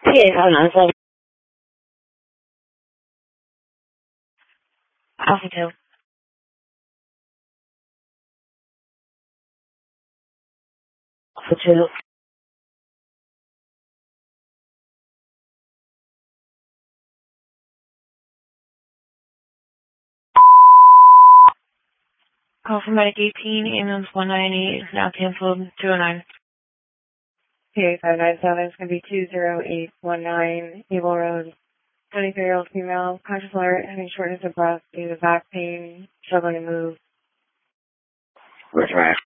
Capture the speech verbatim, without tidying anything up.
Sí, hablando. Alpha two. Alpha two. Call from Medic eighteen, ambulance one ninety-eight is now canceled, two oh nine. P five nine seven is going to be two zero eight one nine, Evil Road. twenty-three-year-old female, conscious alert, having shortness of breath due to back pain, struggling to move. Where's your